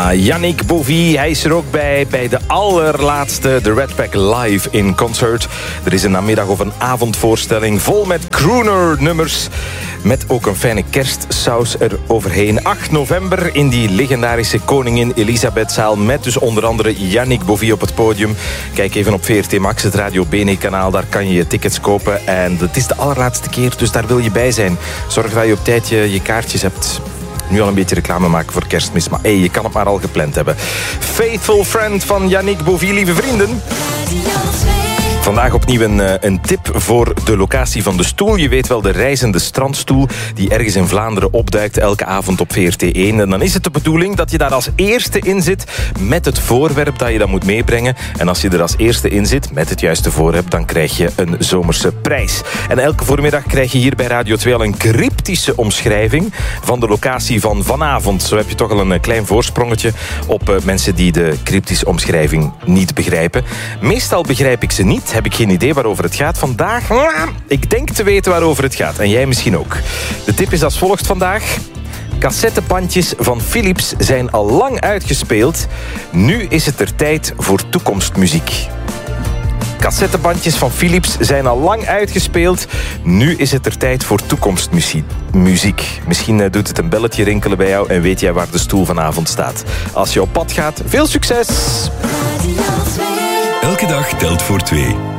Ja, Yannick Bovie, hij is er ook bij de allerlaatste The Red Pack live in concert. Er is een namiddag of een avondvoorstelling vol met crooner-nummers. Met ook een fijne kerstsaus er overheen. 8 november in die legendarische Koningin Elisabethzaal. Met dus onder andere Yannick Bovie op het podium. Kijk even op VRT Max, het Radio Bene kanaal. Daar kan je je tickets kopen. En het is de allerlaatste keer, dus daar wil je bij zijn. Zorg dat je op tijd je kaartjes hebt. Nu al een beetje reclame maken voor Kerstmis. Maar je kan het maar al gepland hebben. Faithful Friend van Yannick Bovie, lieve vrienden. Vandaag opnieuw een tip voor de locatie van de stoel. Je weet wel, de reizende strandstoel die ergens in Vlaanderen opduikt elke avond op VRT1. En dan is het de bedoeling dat je daar als eerste in zit met het voorwerp dat je dan moet meebrengen. En als je er als eerste in zit met het juiste voorwerp, dan krijg je een zomerse prijs. En elke voormiddag krijg je hier bij Radio 2 al een cryptische omschrijving van de locatie van vanavond. Zo heb je toch al een klein voorsprongetje op mensen die de cryptische omschrijving niet begrijpen. Meestal begrijp ik ze niet. Heb ik geen idee waarover het gaat. Vandaag, ik denk te weten waarover het gaat. En jij misschien ook. De tip is als volgt vandaag. Cassettebandjes van Philips zijn al lang uitgespeeld. Nu is het er tijd voor toekomstmuziek. Cassettebandjes van Philips zijn al lang uitgespeeld. Nu is het er tijd voor toekomstmuziek. Misschien doet het een belletje rinkelen bij jou en weet jij waar de stoel vanavond staat. Als je op pad gaat, veel succes! Elke dag telt voor 2.